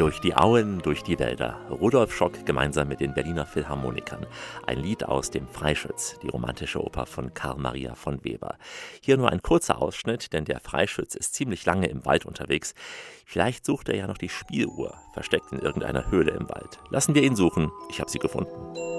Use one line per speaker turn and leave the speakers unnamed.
Durch die Auen, durch die Wälder. Rudolf Schock gemeinsam mit den Berliner Philharmonikern. Ein Lied aus dem Freischütz, die romantische Oper von Karl Maria von Weber. Hier nur ein kurzer Ausschnitt, denn der Freischütz ist ziemlich lange im Wald unterwegs. Vielleicht sucht er ja noch die Spieluhr, versteckt in irgendeiner Höhle im Wald. Lassen wir ihn suchen. Ich habe sie gefunden.